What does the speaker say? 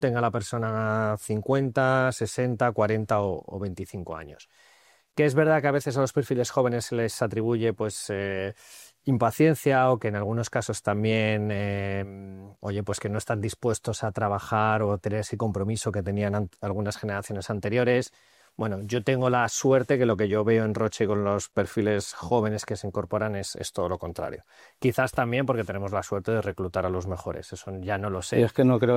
tenga la persona 50, 60, 40 o 25 años. Que es verdad que a veces a los perfiles jóvenes se les atribuye pues impaciencia o que en algunos casos también, oye, pues que no están dispuestos a trabajar o tener ese compromiso que tenían algunas generaciones anteriores. Bueno, yo tengo la suerte que lo que yo veo en Roche con los perfiles jóvenes que se incorporan es todo lo contrario. Quizás también porque tenemos la suerte de reclutar a los mejores, eso ya no lo Y sé. es que no creo